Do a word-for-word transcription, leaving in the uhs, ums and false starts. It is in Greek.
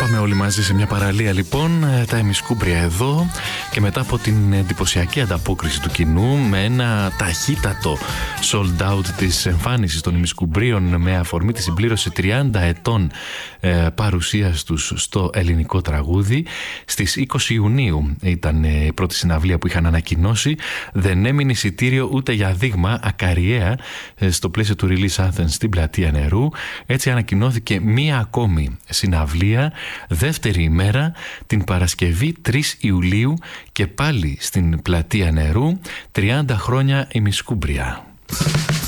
Πάμε όλοι μαζί σε μια παραλία λοιπόν, τα ημισκούμπρια εδώ, και μετά από την εντυπωσιακή ανταπόκριση του κοινού με ένα ταχύτατο sold out της εμφάνισης των ημισκουμπρίων με αφορμή τη συμπλήρωση τριάντα ετών ε, παρουσίας τους στο ελληνικό τραγούδι, στις είκοσι Ιουνίου ήταν η πρώτη συναυλία που είχαν ανακοινώσει. Δεν έμεινε εισιτήριο ούτε για δείγμα, ακαριέα, στο πλαίσιο του Release Athens στην Πλατεία Νερού. Έτσι ανακοινώθηκε μία ακόμη συναυλία, δεύτερη ημέρα, την Παρασκευή τρεις Ιουλίου, και πάλι στην Πλατεία Νερού, τριάντα χρόνια ημισκούμπρια.